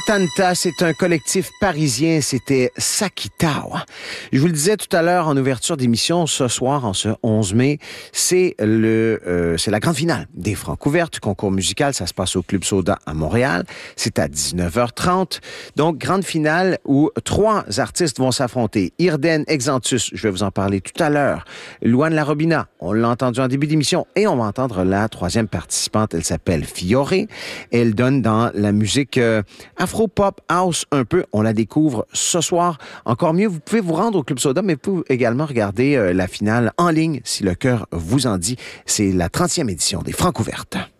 Setanta, c'est un collectif parisien, c'était Sakitao. Je vous le disais tout à l'heure en ouverture d'émission, ce soir, en ce 11 mai, c'est la grande finale des Francouvertes, concours musical, ça se passe au Club Soda à Montréal, c'est à 19h30. Donc, grande finale où 3 artistes vont s'affronter. Irden Exantus, je vais vous en parler tout à l'heure. Louane Larobina, on l'a entendu en début d'émission, et on va entendre la 3e participante, elle s'appelle Fioré. Elle donne dans la musique afro-pop, house un peu. On la découvre ce soir. Encore mieux, vous pouvez vous rendre au Club Soda, mais vous pouvez également regarder la finale en ligne si le cœur vous en dit. C'est la 30e édition des Francouvertes.